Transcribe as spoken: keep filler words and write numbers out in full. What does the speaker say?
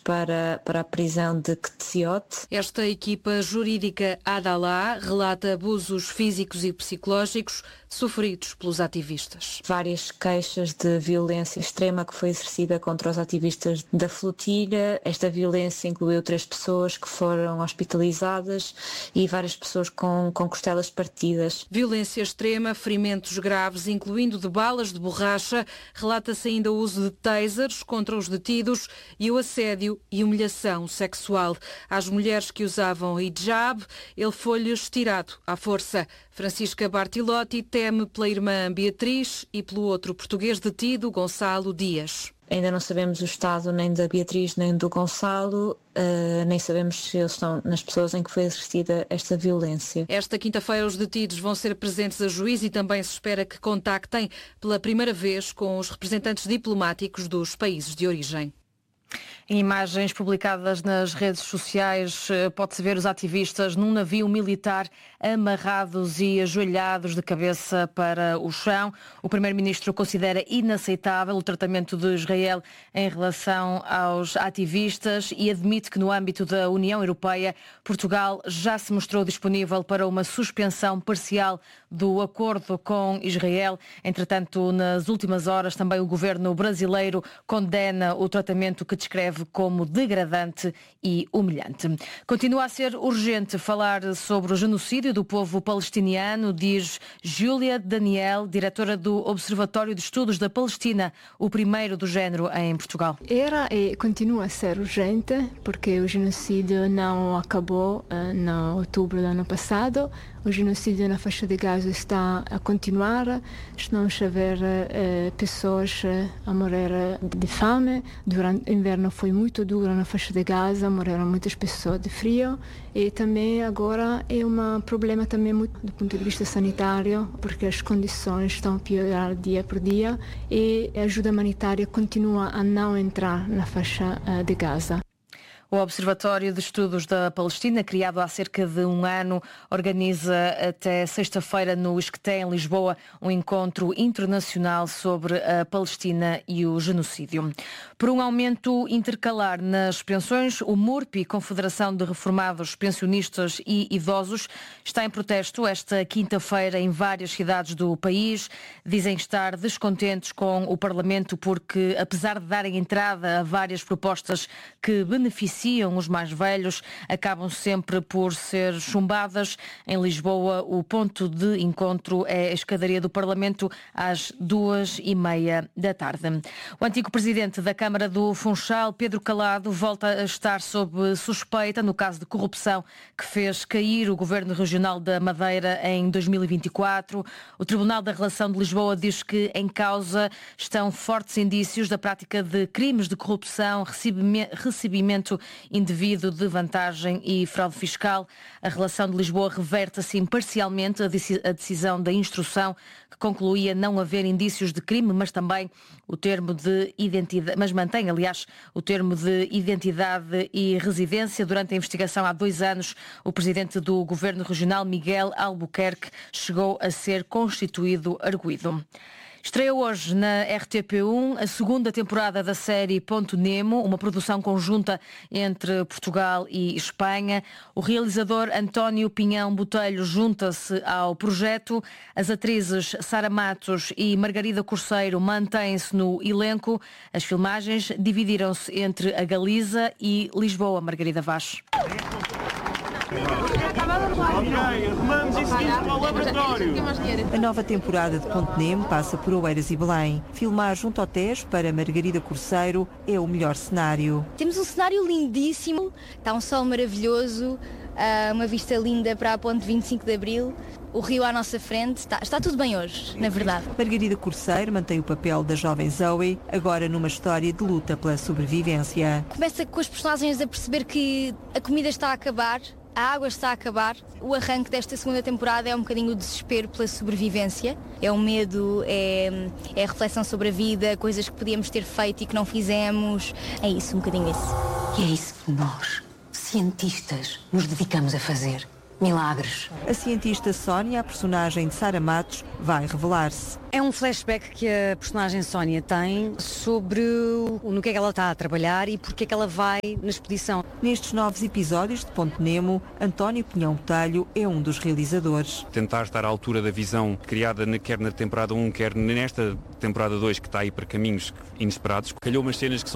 para, para a prisão de Ktsiote. Esta equipa jurídica Adalá relata abusos físicos e psicológicos sofridos pelos ativistas. Várias queixas de violência extrema que foi exercida contra os ativistas da flotilha. Esta violência incluiu três pessoas que foram hospitalizadas e várias pessoas com, com costelas partidas. Violência extrema, ferimentos graves, incluindo de balas de borracha. Relata-se ainda o uso de tasers contra os detidos e o assédio e humilhação sexual. Às mulheres que usavam hijab, ele foi-lhes tirado à força. Francisca Bartilotti teme pela irmã Beatriz e pelo outro português detido, Gonçalo Dias. Ainda não sabemos o estado nem da Beatriz nem do Gonçalo, uh, nem sabemos se eles estão nas pessoas em que foi exercida esta violência. Esta quinta-feira os detidos vão ser presentes a juiz e também se espera que contactem pela primeira vez com os representantes diplomáticos dos países de origem. Em imagens publicadas nas redes sociais, pode-se ver os ativistas num navio militar amarrados e ajoelhados de cabeça para o chão. O primeiro-ministro considera inaceitável o tratamento de Israel em relação aos ativistas e admite que no âmbito da União Europeia, Portugal já se mostrou disponível para uma suspensão parcial do acordo com Israel. Entretanto, nas últimas horas, também o governo brasileiro condena o tratamento que descreve como degradante e humilhante. Continua a ser urgente falar sobre o genocídio do povo palestiniano, diz Júlia Daniel, diretora do Observatório de Estudos da Palestina, o primeiro do género em Portugal. Era e continua a ser urgente porque o genocídio não acabou uh, no outubro do ano passado. O genocídio na faixa de Gaza está a continuar. Estamos a ver uh, pessoas uh, a morrer de fome. Durante o inverno foi muito duro na faixa de Gaza, morreram muitas pessoas de frio. E também agora é um problema também muito do ponto de vista sanitário, porque as condições estão a piorar dia por dia e a ajuda humanitária continua a não entrar na faixa uh, de Gaza. O Observatório de Estudos da Palestina, criado há cerca de um ano, organiza até sexta-feira no Esqueté, em Lisboa, um encontro internacional sobre a Palestina e o genocídio. Por um aumento intercalar nas pensões, o MURPI, Confederação de Reformados, Pensionistas e Idosos, está em protesto esta quinta-feira em várias cidades do país. Dizem estar descontentes com o Parlamento porque, apesar de darem entrada a várias propostas que beneficiam os mais velhos, acabam sempre por ser chumbadas. Em Lisboa, o ponto de encontro é a escadaria do Parlamento às duas e meia da tarde. O antigo presidente da Câmara do Funchal, Pedro Calado, volta a estar sob suspeita no caso de corrupção que fez cair o Governo Regional da Madeira em dois mil e vinte e quatro. O Tribunal da Relação de Lisboa diz que em causa estão fortes indícios da prática de crimes de corrupção, recebimento indevido de vantagem e fraude fiscal. A Relação de Lisboa reverte assim parcialmente a decisão da instrução que concluía não haver indícios de crime, mas também o termo de identidade, mas mantém, aliás, o termo de identidade e residência. Durante a investigação há dois anos, o presidente do Governo Regional, Miguel Albuquerque, chegou a ser constituído arguido. Estreia hoje na R T P um a segunda temporada da série Ponto Nemo, uma produção conjunta entre Portugal e Espanha. O realizador António Pinhão Botelho junta-se ao projeto. As atrizes Sara Matos e Margarida Corceiro mantêm-se no elenco. As filmagens dividiram-se entre a Galiza e Lisboa. Margarida Vaz. A nova temporada de Ponto Nemo passa por Oeiras e Belém. Filmar junto ao Tejo para Margarida Corceiro é o melhor cenário. Temos um cenário lindíssimo, está um sol maravilhoso, uma vista linda para a ponte vinte e cinco de Abril. O rio à nossa frente, está, está tudo bem hoje, na verdade. Margarida Corceiro mantém o papel da jovem Zoe, agora numa história de luta pela sobrevivência. Começa com os personagens a perceber que a comida está a acabar, a água está a acabar. O arranque desta segunda temporada é um bocadinho o desespero pela sobrevivência. É o medo, é, é a reflexão sobre a vida, coisas que podíamos ter feito e que não fizemos. É isso, um bocadinho isso. E é isso que nós, cientistas, nos dedicamos a fazer. milagres. A cientista Sónia, a personagem de Sara Matos, vai revelar-se. É um flashback que a personagem Sónia tem sobre o, no que é que ela está a trabalhar e porque é que ela vai na expedição. Nestes novos episódios de Ponte Nemo, António Pinhão Botelho é um dos realizadores. Tentar estar à altura da visão criada quer na temporada um, quer nesta temporada dois, que está aí para caminhos inesperados. Calhou umas cenas que são